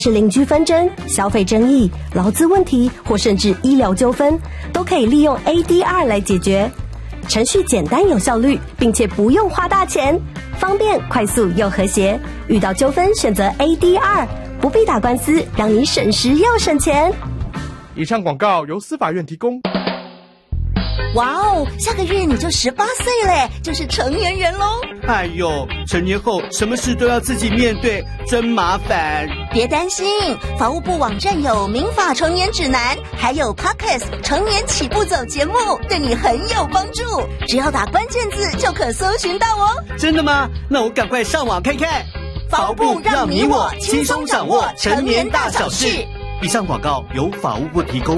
是邻居纷争、消费争议、劳资问题或甚至医疗纠纷，都可以利用 ADR 来解决。程序简单有效率，并且不用花大钱，方便、快速又和谐。遇到纠纷选择 ADR， 不必打官司，让你省时又省钱。 以上广告由司法院提供。 哇哦，下个月你就18岁嘞，就是成年人咯。 哎呦，成年后什么事都要自己面对，真麻烦。 别担心，法务部网站有民法成年指南，还有 Podcast 成年起步走节目，对你很有帮助。只要打关键字就可搜寻到哦。 真的吗？那我赶快上网看看。 法务部让你我轻松掌握成年大小事。 以上广告由法务部提供。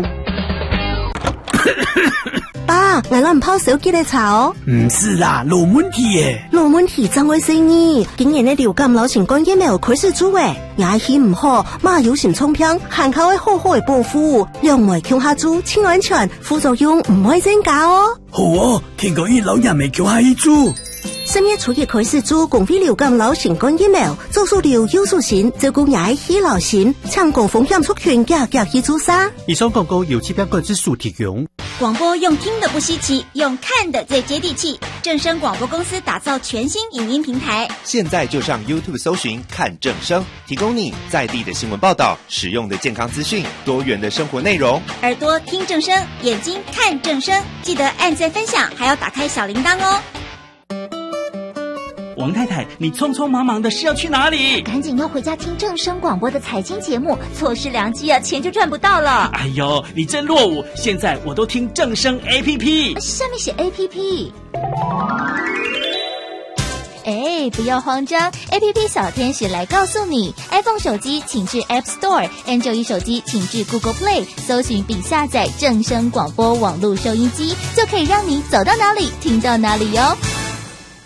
爸，我咱唔泡手机嚟查哦。 唔是啦，老问题耶。 老问题怎回事呢？今年的流感流行感染苗开始做诶，牙齿唔好，马有成冲片，限靠喺好好嘅保护，让袂强下做，清安全，副作用唔会增加哦。 好哦，听讲老人未强下去做。 10月初一开始做公费流感流行感染苗，做数流优素型，照顾牙齿流行，抢攻风险族群加去做啥？ 以上广告由7标个之数提供。 广播用听的不稀奇，用看的最接地气。正声广播公司打造全新影音平台， 现在就上 YouTube 搜寻看正声，提供你在地的新闻报道、实用的健康资讯、多元的生活内容。 耳朵听正声，眼睛看正声，记得按赞分享，还要打开小铃铛哦。 王太太，你匆匆忙忙的是要去哪里？ 赶紧要回家听正声广播的财经节目，错失良机啊，钱就赚不到了。 哎呦，你真落伍！现在我都听正声 APP， 上面写 APP。哎，不要慌张 ，APP 小天使来告诉你 ，iPhone 手机请至 App Store，Android 手机请至 Google Play， 搜寻并下载正声广播网络收音机，就可以让你走到哪里听到哪里哟。